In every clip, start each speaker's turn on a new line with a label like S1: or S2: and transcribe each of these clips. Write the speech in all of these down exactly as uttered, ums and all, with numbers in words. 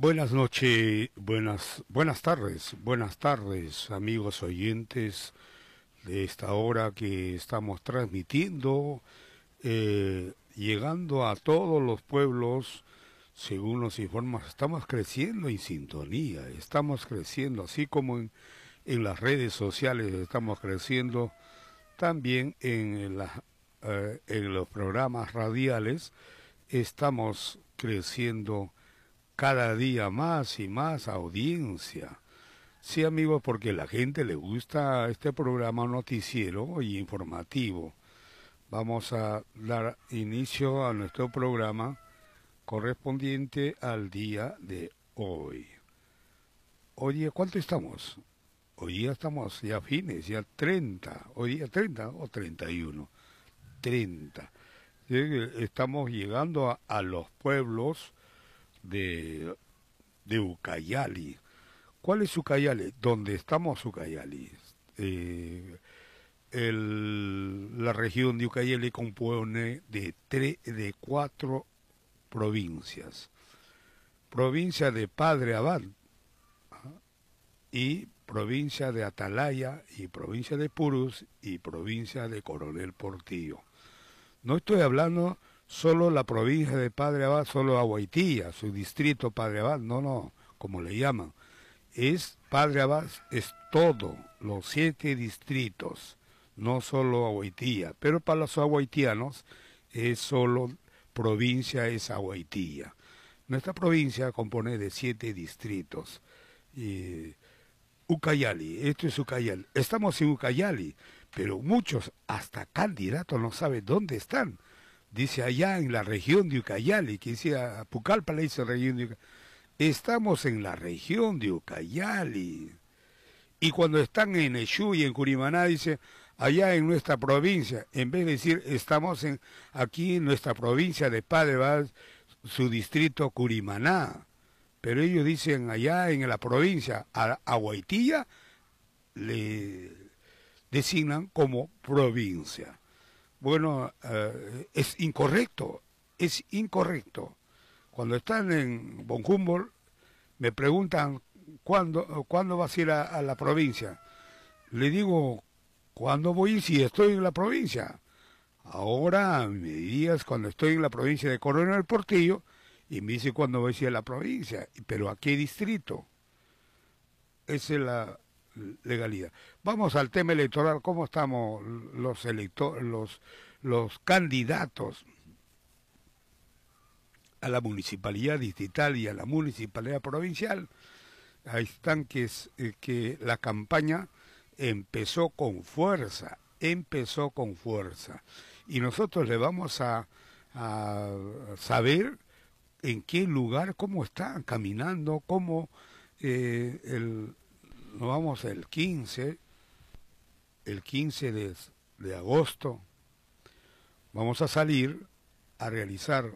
S1: Buenas noches, buenas, buenas tardes, buenas tardes, amigos oyentes de esta hora que estamos transmitiendo, eh, llegando a todos los pueblos, según nos informan, estamos creciendo en sintonía, estamos creciendo, así como en, en las redes sociales estamos creciendo, también en, la, eh, en los programas radiales estamos creciendo cada día más y más audiencia. Sí, amigos, porque a la gente le gusta este programa noticiero y informativo. Vamos a dar inicio a nuestro programa correspondiente al día de hoy. Oye, ¿cuánto estamos? Hoy día estamos ya fines, ya treinta. Hoy día treinta o treinta y uno. treinta. Estamos llegando a, a los pueblos de, de Ucayali. ¿Cuál es Ucayali? ¿Dónde estamos Ucayali? Eh, el, la región de Ucayali compone de, tre, de cuatro provincias. Provincia de Padre Abad, ¿ah? y provincia de Atalaya, y provincia de Purús, y provincia de Coronel Portillo. No estoy hablando solo la provincia de Padre Abad, solo Aguaitía, su distrito Padre Abad, no, no, como le llaman. Es Padre Abad, es todo, los siete distritos, no solo Aguaitía, pero para los aguaitianos es solo provincia, es Aguaitía. Nuestra provincia compone de siete distritos. Y Ucayali, esto es Ucayali. Estamos en Ucayali, pero muchos, hasta candidatos, no saben dónde están. Dice allá en la región de Ucayali, que decía Pucallpa le dice región de Ucayali. Estamos en la región de Ucayali. Y cuando están en Exú y en Curimaná, dice, allá en nuestra provincia, en vez de decir, estamos en aquí en nuestra provincia de Padre Abad, su distrito Curimaná. Pero ellos dicen allá en la provincia, a Aguaitía, le designan como provincia. Bueno, eh, es incorrecto, es incorrecto. Cuando están en Von Humboldt, me preguntan, ¿cuándo, ¿cuándo vas a ir a, a la provincia? Le digo, ¿cuándo voy a ir si estoy en la provincia? Ahora me dirías cuando estoy en la provincia de Coronel Portillo, y me dice cuándo voy a ir a la provincia, pero ¿a qué distrito? Esa es la legalidad. Vamos al tema electoral. ¿Cómo estamos los electores, los, los candidatos a la municipalidad distrital y a la municipalidad provincial? Ahí están que, es, eh, que la campaña empezó con fuerza, empezó con fuerza. Y nosotros le vamos a, a saber en qué lugar, cómo están caminando, cómo eh, el... Nos vamos el quince, el quince de, de agosto, vamos a salir a realizar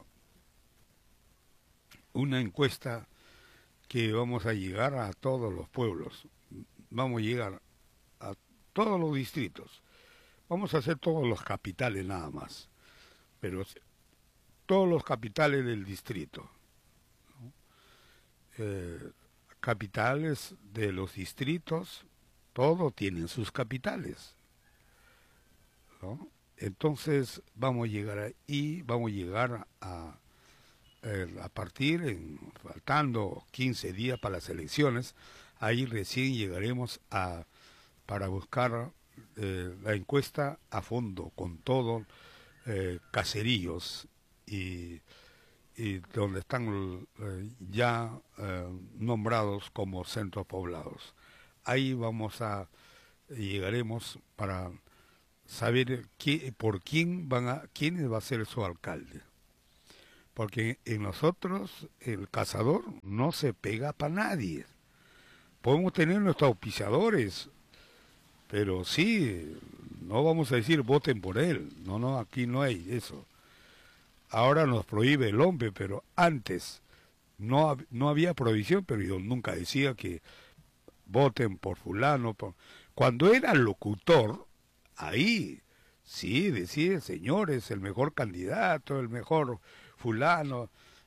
S1: una encuesta que vamos a llegar a todos los pueblos, vamos a llegar a todos los distritos, vamos a hacer todos los capitales nada más, pero todos los capitales del distrito, ¿no? Eh, capitales de los distritos, todos tienen sus capitales, ¿no? Entonces vamos a llegar ahí, vamos a llegar a, a partir, en, faltando quince días para las elecciones, ahí recién llegaremos a para buscar eh, la encuesta a fondo, con todos eh, caseríos y y donde están eh, ya eh, nombrados como centros poblados. Ahí vamos a, llegaremos para saber qué, por quién van a, quién va a ser su alcalde. Porque en nosotros el cazador no se pega para nadie. Podemos tener nuestros auspiciadores, pero sí, no vamos a decir voten por él. No, no, aquí no hay eso. Ahora nos prohíbe el hombre, pero antes no, no había prohibición, pero yo nunca decía que voten por fulano. Por... Cuando era locutor, ahí sí decía, señores, el mejor candidato, el mejor fulano,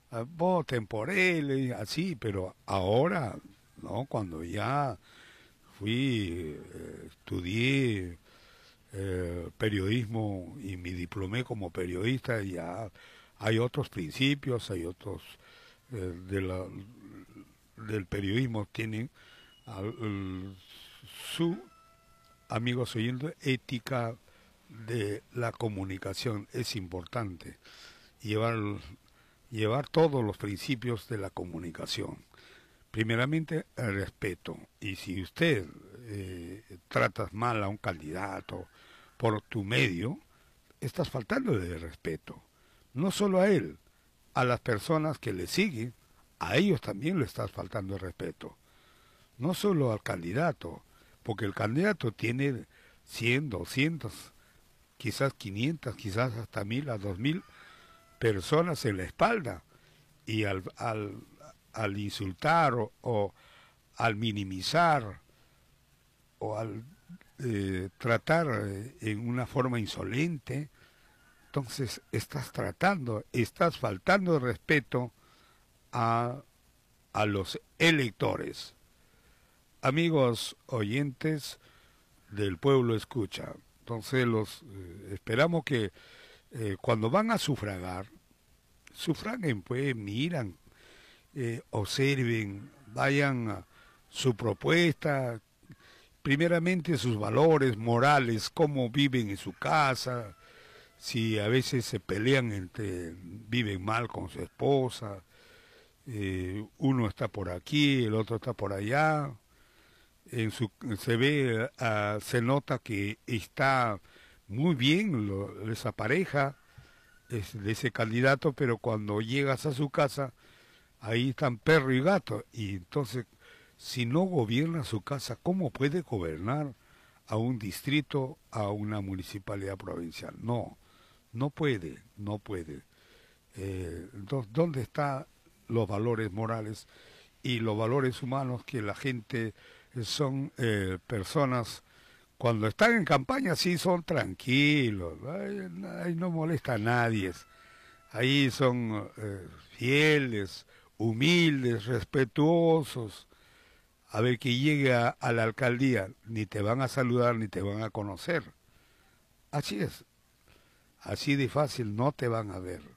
S1: ah, voten por él, y así, pero ahora, ¿no? Cuando ya fui, eh, estudié eh, periodismo y me diplomé como periodista, ya hay otros principios, hay otros eh, de la, del periodismo tienen al- el- su, amigos oyendo, ética de la comunicación. Es importante llevar, llevar todos los principios de la comunicación. Primeramente, el respeto. Y si usted eh, tratas mal a un candidato por tu medio, estás faltando de respeto. No solo a él, a las personas que le siguen, a ellos también le estás faltando el respeto. No solo al candidato, porque el candidato tiene cien, doscientas, quizás quinientas, quizás hasta mil a dos mil personas en la espalda. Y al, al, al insultar o, o al minimizar o al eh, tratar eh, en una forma insolente, entonces estás tratando, estás faltando de respeto a, a los electores. Amigos oyentes del pueblo escucha, entonces los eh, esperamos que eh, cuando van a sufragar, sufraguen pues, miran, eh, observen, vayan a su propuesta, primeramente sus valores morales, cómo viven en su casa, si a veces se pelean entre, viven mal con su esposa, eh, uno está por aquí, el otro está por allá, en su, se ve, uh, se nota que está muy bien lo, esa pareja, es de ese candidato, pero cuando llegas a su casa, ahí están perro y gato, y entonces, si no gobierna su casa, ¿cómo puede gobernar a un distrito, a una municipalidad provincial? No, no puede, no puede. Eh, entonces, ¿dónde están los valores morales y los valores humanos que la gente son eh, personas cuando están en campaña sí son tranquilos, ahí, ahí no molesta a nadie, ahí son eh, fieles, humildes, respetuosos. A ver que llegue a, a la alcaldía, ni te van a saludar ni te van a conocer. Así es, así de fácil no te van a ver.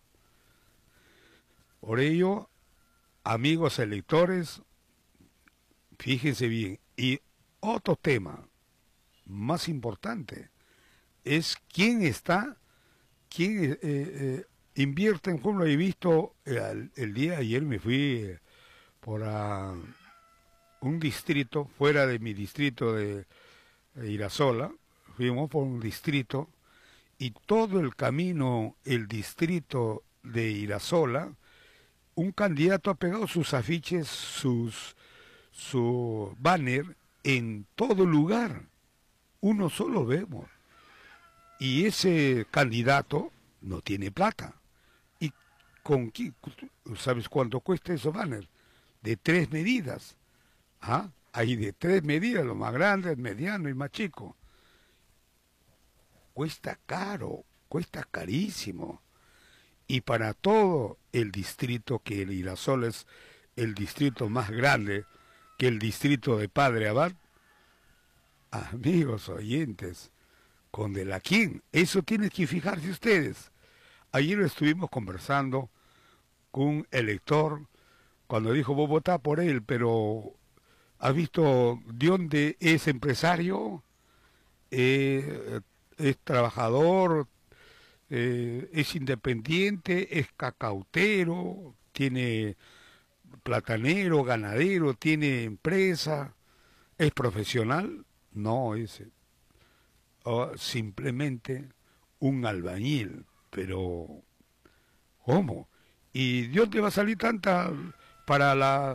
S1: Por ello, amigos electores, fíjense bien. Y otro tema más importante es quién está, quién eh, eh, invierte en pueblo. He visto eh, el, el día de ayer me fui eh, por a, un distrito, fuera de mi distrito de, de Irasola, fuimos por un distrito y todo el camino, el distrito de Irasola, un candidato ha pegado sus afiches, sus su banner en todo lugar. Uno solo vemos. Y ese candidato no tiene plata. ¿Y con qué? ¿Sabes cuánto cuesta esos banners? De tres medidas. ¿Ah? Hay de tres medidas, lo más grande, el mediano y más chico. Cuesta caro, cuesta carísimo. Y para todo el distrito, que el Irasol es el distrito más grande, que el distrito de Padre Abad, amigos oyentes, con De la Quin, eso tienen que fijarse ustedes. Ayer estuvimos conversando con un elector, cuando dijo, vos votá por él, pero ¿has visto de dónde es empresario? Eh, es trabajador, eh, es independiente, es cacautero, tiene platanero, ganadero, tiene empresa, es profesional. No, es oh, simplemente un albañil, pero ¿cómo? ¿Y de dónde va a salir tanta para la